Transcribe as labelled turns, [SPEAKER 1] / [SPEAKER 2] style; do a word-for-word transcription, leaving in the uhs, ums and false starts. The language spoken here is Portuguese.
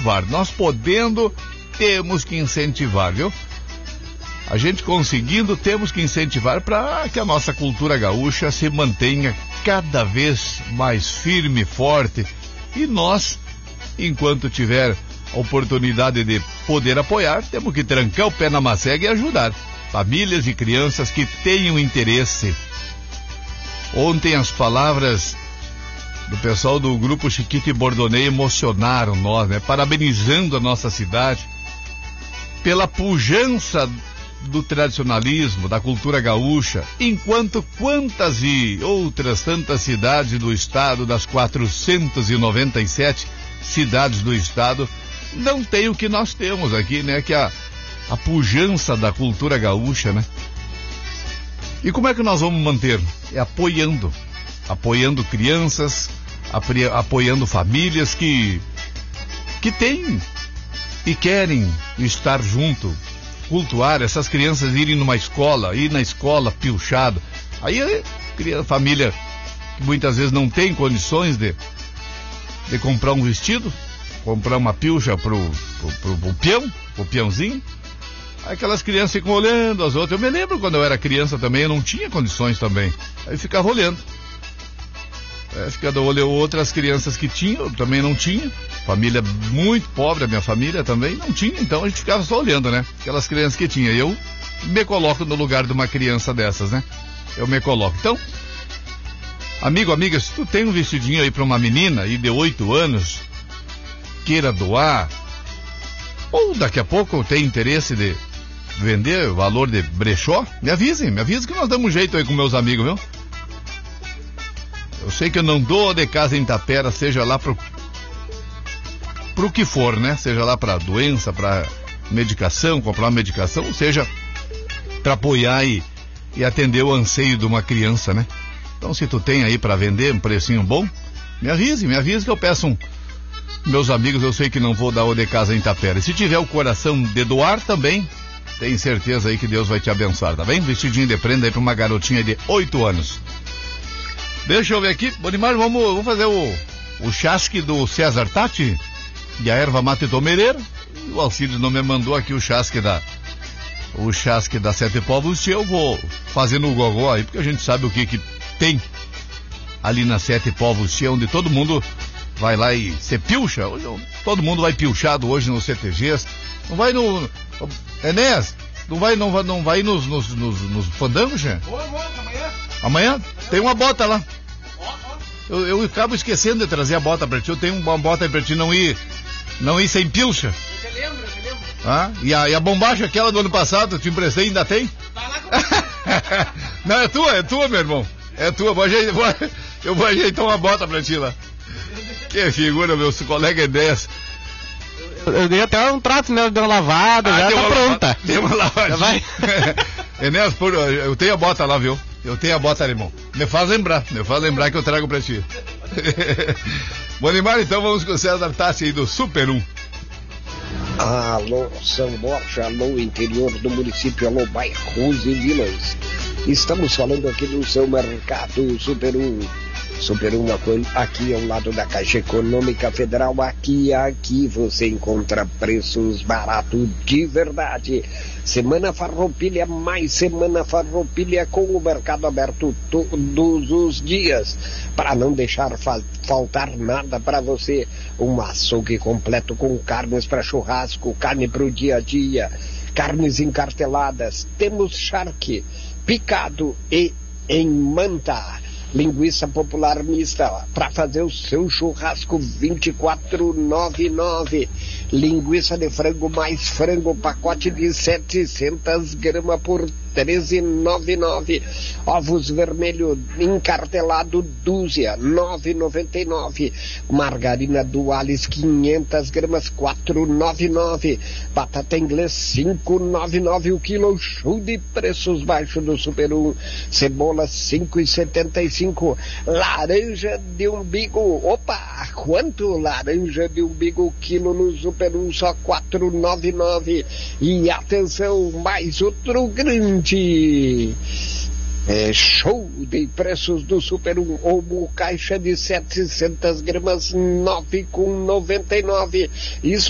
[SPEAKER 1] incentivar. Nós podendo, temos que incentivar, viu? A gente conseguindo, temos que incentivar para que a nossa cultura gaúcha se mantenha cada vez mais firme, forte. E nós, enquanto tiver a oportunidade de poder apoiar, temos que trancar o pé na macega e ajudar famílias e crianças que tenham interesse. Ontem as palavras do pessoal do grupo Chiquito e Bordonei emocionaram nós, né? Parabenizando a nossa cidade pela pujança do tradicionalismo, da cultura gaúcha, enquanto quantas e outras tantas cidades do estado, das quatrocentas e noventa e sete cidades do estado, não tem o que nós temos aqui, né? Que é a, a pujança da cultura gaúcha, né? E como é que nós vamos manter? É apoiando, apoiando crianças, apoiando famílias que, que têm e querem estar junto, cultuar, essas crianças irem numa escola, ir na escola pilchado. Aí a família que muitas vezes não tem condições de, de comprar um vestido, comprar uma pilcha pro, pro, pro, pro peão, pro peãozinho. Aí aquelas crianças ficam olhando as outras. Eu me lembro quando eu era criança também, eu não tinha condições também. Aí ficava olhando. É, ficava olhando outras crianças que tinham, eu também não tinha. Família muito pobre, a minha família também não tinha, então a gente ficava só olhando, né? Aquelas crianças que tinha. Eu me coloco no lugar de uma criança dessas, né? Eu me coloco. Então, amigo, amiga, se tu tem um vestidinho aí pra uma menina aí de oito anos, queira doar, ou daqui a pouco tem interesse de vender valor de brechó, me avisem, me avisem que nós damos um jeito aí com meus amigos, viu? Eu sei que eu não dou de casa em Tapera, seja lá pro pro que for, né? Seja lá pra doença, pra medicação, comprar uma medicação, ou seja, pra apoiar e, e atender o anseio de uma criança, né? Então, se tu tem aí pra vender um precinho bom, me avise, me avise que eu peço um. Meus amigos, eu sei que não vou dar o de casa em Tapera. E se tiver o coração de doar também, tem certeza aí que Deus vai te abençoar, tá bem? Vestidinho de prenda aí pra uma garotinha de oito anos. Deixa eu ver aqui, Bonimar, vamos, vamos fazer o, o chasque do César Tati e a erva mate tomereira. O Alcides não me mandou aqui o chasque da o chasque da Sete Povos. Eu vou fazer no gogó aí, porque a gente sabe o que que tem ali na Sete Povos, onde todo mundo vai lá e se pilcha. Todo mundo vai pilchado hoje nos C T Gs. Não vai no... Enéas, não vai, não vai, não vai nos, nos, nos, nos fandangos, Xê?
[SPEAKER 2] Vou, vou, amanhã.
[SPEAKER 1] Amanhã? Tem uma bota lá. Eu, eu acabo esquecendo de trazer a bota pra ti. Eu tenho uma bota aí pra ti não ir, não ir sem pilcha.
[SPEAKER 2] Eu te lembro, eu te lembro.
[SPEAKER 1] Ah, e a, e a bombacha aquela do ano passado, eu te emprestei, ainda tem?
[SPEAKER 2] Vai lá comigo.
[SPEAKER 1] Não, é tua, é tua, meu irmão. É tua, vou ajeitar, vou, eu vou ajeitar uma bota pra ti lá. Que figura, meu colega Ideias.
[SPEAKER 3] Eu, eu dei até um trato, né? Deu uma lavada, ah, já tá pronta.
[SPEAKER 1] Deu uma lavadinha.
[SPEAKER 3] Vai.
[SPEAKER 1] Enéas, eu tenho a bota lá, viu? Eu tenho a bota, irmão. Me faz lembrar, me faz lembrar que eu trago pra ti. Bonimar, então vamos com o César Tassi aí do Super um.
[SPEAKER 4] Alô, São Borja, alô, interior do município, alô, bairros e vilas. Estamos falando aqui do seu mercado Super um. Super um aqui ao lado da Caixa Econômica Federal. Aqui, aqui você encontra preços baratos de verdade. Semana Farroupilha, mais Semana Farroupilha com o mercado aberto todos os dias. Para não deixar fa- faltar nada para você. Um açougue completo com carnes para churrasco, carne para o dia a dia, carnes encarteladas. Temos charque, picado e em manta. Linguiça popular mista para fazer o seu churrasco, vinte e quatro reais e noventa e nove centavos. Linguiça de frango mais frango, pacote de setecentas gramas por treze reais e noventa e nove centavos. Ovos vermelhos encartelado dúzia, nove reais e noventa e nove centavos. Margarina Duales quinhentas gramas, quatro reais e noventa e nove centavos. Batata inglês cinco reais e noventa e nove centavos o quilo. Show de preços baixos do Super um. Cebola cinco reais e setenta e cinco centavos. Laranja de umbigo, opa, quanto laranja de umbigo quilo no Super um, só quatro reais e noventa e nove centavos. E atenção, mais outro grande é, show de preços do Super um, omo caixa de setecentas gramas, nove reais e noventa e nove centavos. Isso